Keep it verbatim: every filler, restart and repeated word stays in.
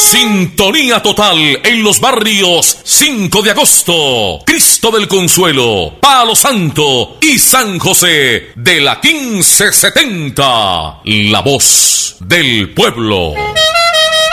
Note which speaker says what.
Speaker 1: Sintonía total en los barrios cinco de agosto, Cristo del Consuelo, Palo Santo y San José de la quince setenta. La voz del pueblo.